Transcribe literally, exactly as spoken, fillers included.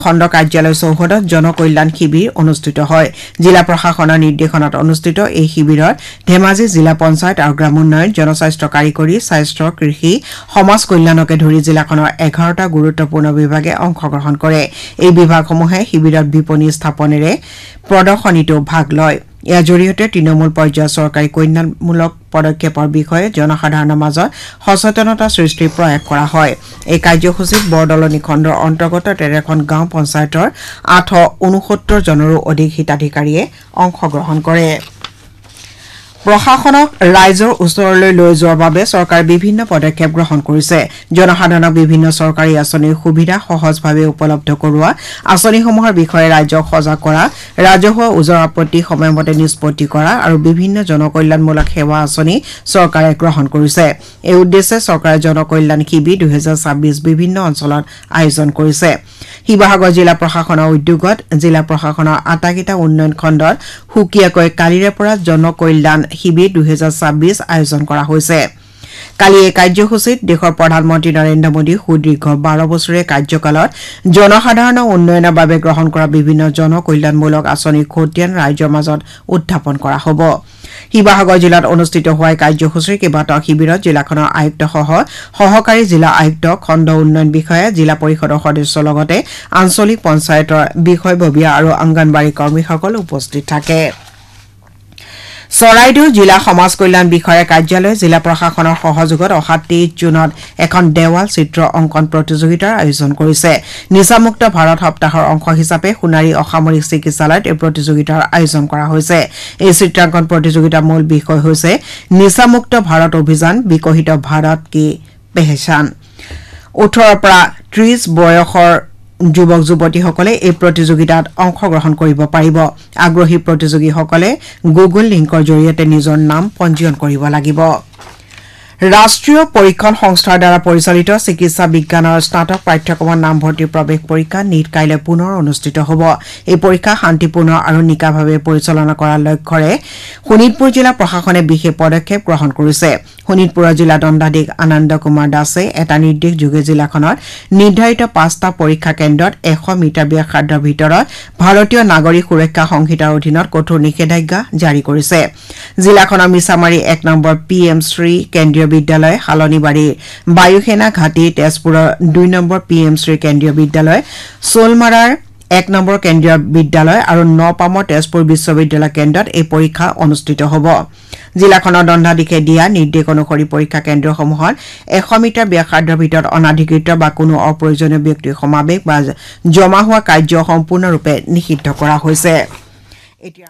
খণ্ড কাৰ্যালয় চৌহদত জনকল্যাণ শিবিৰ অনুষ্ঠিত হয় জিলা প্ৰশাসনৰ নিৰ্দেশনাত অনুষ্ঠিত এই শিবিৰত ধেমাজি জিলা পঞ্চায়ত আৰু গ্ৰাম উন্নয়ন জনস্বাস্থ্য কাৰিকৰী স্বাস্থ্য কৃষি সমাজ কল্যাণকে ধৰি জিলাখনৰ এঘাৰটা গুৰুত্বপূৰ্ণ বিভাগে অংশগ্ৰহণ কৰে এই বিভাগসমূহে শিবিৰত বিপণী স্থাপনেৰে প্ৰদৰ্শনীতো ভাগ লয় ইয়াৰ জৰিয়তে তৃণমূল পৰ্যায়ৰ চৰকাৰী কল্যাণমূলক পদক্ষেপৰ বিষয়ে জনসাধাৰণৰ মাজত সচেতনতা সৃষ্টিৰ প্ৰয়াস কৰা হয় এই কাৰ্যসূচীত বৰদলনি খণ্ডৰ অন্তৰ্গত তেৰখন গাঁও পঞ্চায়তৰ আঠশ ঊনসত্তৰ জনৰো অধিক হিতাধিকাৰীয়ে অংশগ্ৰহণ কৰে প্ৰশাসনক ৰাইজৰ ওচৰলৈ লৈ যোৱাৰ বাবে চৰকাৰে বিভিন্ন পদক্ষেপ গ্ৰহণ কৰিছে জনসাধাৰণক বিভিন্ন চৰকাৰী আঁচনিৰ সুবিধা সহজভাৱে উপলব্ধ কৰোৱা আঁচনিসমূহৰ বিষয়ে ৰাইজক সজাগ কৰা ৰাজহুৱা ওজৰ আপত্তি সময়মতে নিষ্পত্তি কৰা আৰু বিভিন্ন জনকল্যাণমূলক সেৱা আঁচনি চৰকাৰে গ্ৰহণ কৰিছে এই উদ্দেশ্যে চৰকাৰে জনকল্যাণ শিবিৰ দুই হাজাৰ ছাব্বিছ বিভিন্ন অঞ্চলত আয়োজন কৰিছে শিৱসাগৰ জিলা প্ৰশাসনৰ উদ্যোগত জিলা প্ৰশাসনৰ আটাইকেইটা উন্নয়ন খণ্ডত সুকীয়াকৈ কালিৰে পৰা জনকল্যাণ শিবিৰ দুই হাজাৰ ছাব্বিছ আয়োজন কৰা হৈছে কালি এই কাৰ্যসূচীত দেশৰ প্ৰধানমন্ত্ৰী নৰেন্দ্ৰ মোদী সুদীৰ্ঘ বাৰ বছৰীয়া কাৰ্যকালত জনসাধাৰণৰ উন্নয়নৰ বাবে গ্ৰহণ কৰা বিভিন্ন জনকল্যাণমূলক আঁচনিৰ খতিয়ান ৰাইজৰ মাজত উত্থাপন কৰা হ'ব শিৱসাগৰ জিলাত অনুষ্ঠিত হোৱা কাৰ্যসূচীৰ কেইবাটাও শিবিৰত জিলাখনৰ আয়ুক্তসহ সহকাৰী জিলা আয়ুক্ত খণ্ড উন্নয়ন বিষয়া জিলা পৰিষদৰ সদস্যৰ লগতে আঞ্চলিক পঞ্চায়তৰ বিষয়ববীয়া আৰু অংগনবাড়ী কৰ্মীসকল উপস্থিত থাকে চৰাইদেউ জিলা সমাজ কল্যাণ বিষয়াৰ কাৰ্যালয় জিলা প্ৰশাসনৰ সহযোগত অহা তেইছ জুনত এখন দেৱাল চিত্ৰ অংকন প্ৰতিযোগিতাৰ আয়োজন কৰিছে নিচামুক্ত ভাৰত সপ্তাহৰ অংশ হিচাপে সোণাৰী অসামৰিক চিকিৎসালয়ত এই প্ৰতিযোগিতাৰ আয়োজন কৰা হৈছে এই চিত্ৰাংকন প্ৰতিযোগিতাৰ মূল বিষয় হৈছে নিচামুক্ত ভাৰত অভিযান বিকশিত ভাৰত কি পেহচান ওঠৰৰ পৰা ত্ৰিশ বয়সৰ যুৱক যুৱতীসকলে এই প্ৰতিযোগিতাত অংশগ্ৰহণ কৰিব পাৰিব আগ্ৰহী প্ৰতিযোগীসকলে গুগল লিংকৰ জৰিয়তে নিজৰ নাম পঞ্জীয়ন কৰিব লাগিব ৰাষ্ট্ৰীয় পৰীক্ষণ সংস্থাৰ দ্বাৰা পৰিচালিত চিকিৎসা বিজ্ঞানৰ স্নাতক পাঠ্যক্ৰমৰ নামভৰ্তি প্ৰৱেশ পৰীক্ষা নিট কাইলৈ পুনৰ অনুষ্ঠিত হ'ব এই পৰীক্ষা শান্তিপূৰ্ণ আৰু নিকাভাৱে পৰিচালনা কৰাৰ লক্ষ্যৰে শোণিতপুৰ জিলা প্ৰশাসনে বিশেষ পদক্ষেপ গ্ৰহণ কৰিছে শোণিতপুৰৰ জিলা দণ্ডাধীশ আনন্দ কুমাৰ দাসে এটা নিৰ্দেশ যোগে জিলাখনত নিৰ্ধাৰিত পাঁচটা পৰীক্ষা কেন্দ্ৰত এশ মিটাৰ ব্যাসাৰ্ধৰ ভিতৰত ভাৰতীয় নাগৰিক সুৰক্ষা সংহিতাৰ অধীনত কঠোৰ নিষেধাজ্ঞা জাৰি কৰিছে জিলাখনৰ মিছামাৰী এক নম্বৰ পি এম শ্ৰী কেন্দ্ৰীয় বিদ্যালয় হালনিবাৰীৰ বায়ুসেনা ঘাটি তেজপুৰৰ দুই নম্বৰ পি এম শ্ৰী কেন্দ্ৰীয় বিদ্যালয় সোলমাৰাৰ এক নম্বৰ কেন্দ্ৰীয় বিদ্যালয় আৰু নপামৰ তেজপুৰ বিশ্ববিদ্যালয় কেন্দ্ৰত এই পৰীক্ষা অনুষ্ঠিত হ'ব জিলাখনৰ দণ্ডাধীশে দিয়া নিৰ্দেশ অনুসৰি পৰীক্ষা কেন্দ্ৰসমূহত এশ মিটাৰ ব্যাসাৰ্ধৰ ভিতৰত অনাধিকৃত বা কোনো অপ্ৰয়োজনীয় ব্যক্তিৰ সমাৱেশ বা জমা হোৱা কাৰ্য সম্পূৰ্ণৰূপে নিষিদ্ধ কৰা হৈছে